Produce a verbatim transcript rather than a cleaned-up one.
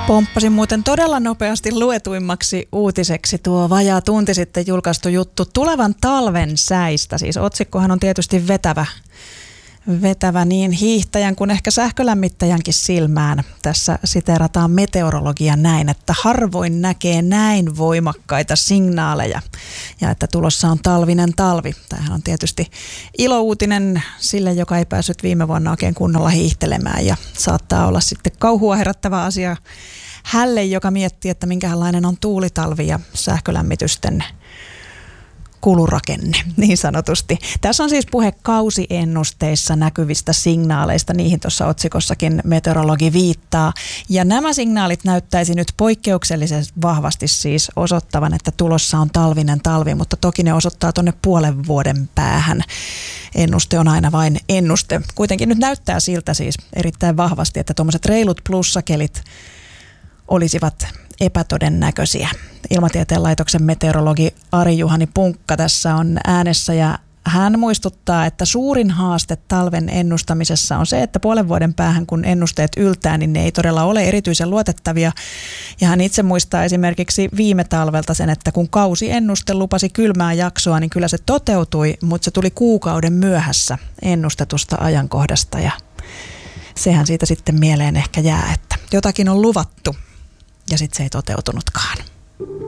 Pomppasin muuten todella nopeasti luetuimmaksi uutiseksi tuo vajaa tunti sitten julkaistu juttu tulevan talven säistä. Siis otsikkohan on tietysti vetävä, vetävä niin hiihtäjän kuin ehkä sähkölämmittäjänkin silmään. Tässä siteerataan meteorologia näin, että harvoin näkee näin voimakkaita signaaleja ja että tulossa on talvinen talvi. Tämähän on tietysti ilouutinen sille, joka ei päässyt viime vuonna oikein kunnolla hiihtelemään ja saattaa olla sitten kauhua herättävä asia hälle, joka miettii, että minkälainen on tuulitalvi ja sähkölämmitysten kulurakenne, niin sanotusti. Tässä on siis puhe kausiennusteissa näkyvistä signaaleista, niihin tuossa otsikossakin meteorologi viittaa. Ja nämä signaalit näyttäisi nyt poikkeuksellisen vahvasti siis osoittavan, että tulossa on talvinen talvi, mutta toki ne osoittaa tuonne puolen vuoden päähän. Ennuste on aina vain ennuste. Kuitenkin nyt näyttää siltä siis erittäin vahvasti, että tuommoiset reilut plussakelit olisivat epätodennäköisiä. Ilmatieteen laitoksen meteorologi Ari-Juhani Punkka tässä on äänessä ja hän muistuttaa, että suurin haaste talven ennustamisessa on se, että puolen vuoden päähän kun ennusteet yltää, niin ne ei todella ole erityisen luotettavia. Ja hän itse muistaa esimerkiksi viime talvelta sen, että kun kausiennuste lupasi kylmää jaksoa, niin kyllä se toteutui, mutta se tuli kuukauden myöhässä ennustetusta ajankohdasta ja sehän siitä sitten mieleen ehkä jää, että jotakin on luvattu ja sitten se ei toteutunutkaan.